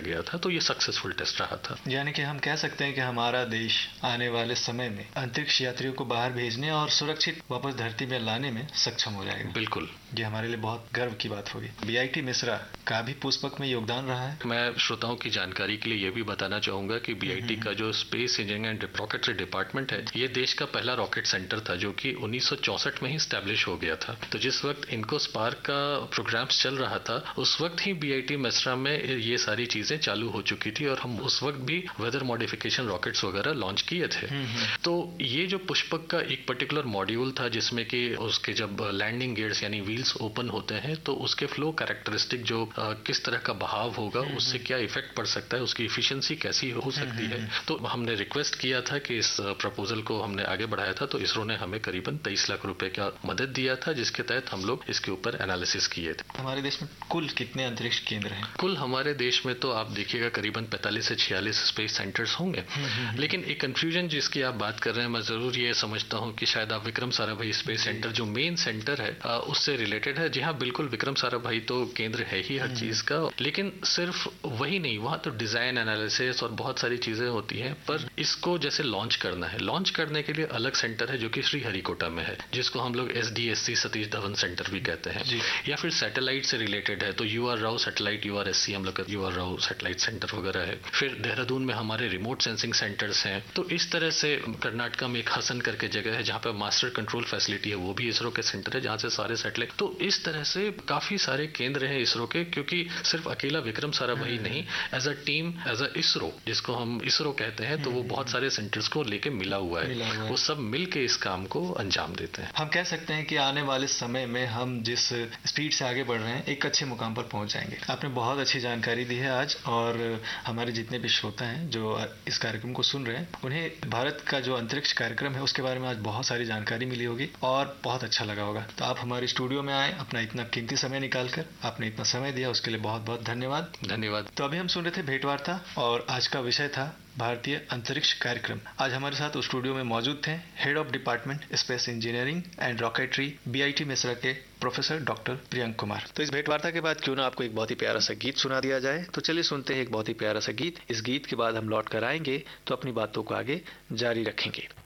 गया था। तो ये सक्सेसफुल टेस्ट रहा था। यानी कि हम कह सकते हैं कि हमारा देश आने वाले समय में अंतरिक्ष यात्रियों को बाहर भेजने और सुरक्षित वापस धरती में लाने में सक्षम हो जाएगा। बिल्कुल, ये हमारे लिए बहुत गर्व की बात होगी। बीआईटी मिश्रा का भी पुष्पक में योगदान रहा है। मैं श्रोताओं की जानकारी के लिए ये भी बताना चाहूंगा कि बीआईटी का जो space engineering and rocketry department है, ये देश का पहला रॉकेट सेंटर था जो कि 1964 में ही स्टैब्लिश हो गया था। तो जिस वक्त इनको स्पार्क का प्रोग्राम्स चल रहा था, उस वक्त ही बीआईटी मिश्रा में ये सारी चीजें चालू हो चुकी थी और हम उस वक्त भी वेदर मॉडिफिकेशन रॉकेट्स वगैरह लॉन्च किए थे। तो ये जो पुष्पक का एक पर्टिकुलर मॉड्यूल था जिसमें कि उसके जब लैंडिंग गियर्स यानी व्हील्स ओपन होते हैं तो उसके फ्लो कैरेक्टरिस्टिक जो किस तरह का बहाव होगा, उससे क्या इफेक्ट पड़ सकता है, उसकी इफिशिएंसी कैसी हो सकती है। तो हमने रिक्वेस्ट किया था कि इस प्रपोजल को हमने आगे बढ़ाया था। तो इसरो ने हमें करीबन 23 लाख रुपए का मदद दिया था, जिसके तहत हम लोग इसके ऊपर एनालिसिस किए थे। हमारे देश में कुल कितने अंतरिक्ष केंद्र हैं? कुल हमारे देश में तो आप देखिएगा करीबन 45 से 46 स्पेस सेंटर्स होंगे। लेकिन एक कंफ्यूजन जिसकी आप बात कर रहे हैं, मैं जरूर ये समझता हूँ कि शायद आप विक्रम साराभाई स्पेस सेंटर जो मेन सेंटर है उससे रिलेटेड है। जी हाँ, बिल्कुल, विक्रम साराभाई तो केंद्र है ही हर चीज का। लेकिन सिर्फ वही नहीं, वहां तो डिजाइन एनालिसिस और बहुत सारी चीजें होती हैं। पर इसको जैसे लॉन्च करना है, लॉन्च करने के लिए अलग सेंटर है जो कि श्रीहरिकोटा में है, जिसको हम लोग SDSC सतीश धवन सेंटर भी कहते हैं। या फिर सैटेलाइट से रिलेटेड है तो UR राव सैटेलाइट, URSC हम लोग UR राव सैटेलाइट सेंटर वगैरह है। फिर देहरादून में हमारे रिमोट सेंसिंग सेंटर्स हैं। तो इस तरह से कर्नाटका में एक हसन करके जगह है जहाँ पे मास्टर कंट्रोल फैसिलिटी है, वो भी इसरो के सेंटर है जहाँ से सारे सैटेलाइट। तो इस तरह से काफी सारे केंद्र हैं इसरो के, क्योंकि सिर्फ अकेला विक्रम साराभाई नहीं, as a team, as a ISRO जिसको हम इसरो कहते हैं, तो वो बहुत सारे सेंटर्स को लेके मिला हुआ है। वो सब मिलके इस काम को अंजाम देते हैं। हम कह सकते हैं कि आने वाले समय में हम जिस स्पीड से आगे बढ़ रहे हैं एक अच्छे मुकाम पर पहुंच जाएंगे। आपने बहुत अच्छी जानकारी दी है आज, और हमारे जितने भी श्रोता हैं जो इस कार्यक्रम को सुन रहे हैं, उन्हें भारत का जो अंतरिक्ष कार्यक्रम है उसके बारे में आज बहुत सारी जानकारी मिली होगी और बहुत अच्छा लगा होगा। तो आप हमारे स्टूडियो में आए, अपना इतना कीमती समय निकालकर आपने इतना समय दिया, उसके लिए बहुत बहुत धन्यवाद। धन्यवाद। तो अभी हम सुन रहे थे भेंटवार्ता और आज का विषय था भारतीय अंतरिक्ष कार्यक्रम। आज हमारे साथ स्टूडियो में मौजूद थे head of department space engineering and rocketry BIT Mishra के प्रोफेसर डॉक्टर प्रियंक कुमार। तो इस भेंटवार्ता के बाद क्यों ना आपको एक बहुत ही प्यारा सा गीत सुना दिया जाए। तो चलिए सुनते हैं एक बहुत ही प्यारा सा गीत। इस गीत के बाद हम लौट कर आएंगे तो अपनी बातों को आगे जारी रखेंगे।